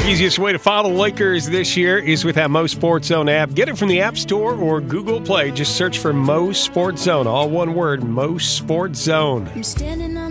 Easiest way to follow the Lakers this year is with that Mo Sports Zone app. Get it from the App Store or Google Play. Just search for Mo Sports Zone. All one word, Mo Sports Zone.